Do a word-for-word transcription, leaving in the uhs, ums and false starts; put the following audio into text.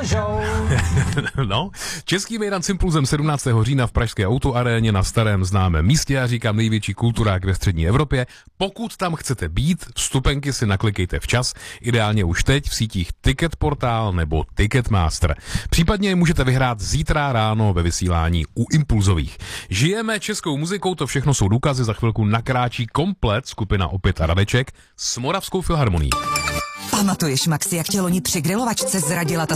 lžou. No, český mejdan s impulzem sedmnáctého října v pražské autoaréně na starém známém místě, já říkám největší kulturák ve střední Evropě. Pokud tam chcete být, vstupenky si naklikejte včas, ideálně už teď v sítích Ticketportál nebo Ticketmaster. Případně je můžete vyhrát zítra ráno ve vysílání u Impulzových. Žijeme českou muzikou, to všechno jsou důkazy, za chvilku nakráčí komplet skupina Opět a Radeček s Moravskou filharmonií. Pamatuješ, Maxi, jak tě loni při grilovačce zradila ta